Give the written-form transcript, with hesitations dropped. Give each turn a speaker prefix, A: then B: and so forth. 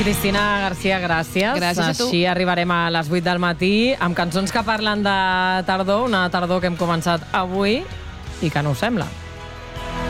A: Cristina García, gràcies.
B: Gràcies a tu.
A: Així arribarem a les 8 del matí amb cançons que parlen de tardor, una tardor que hem començat avui i que no us sembla.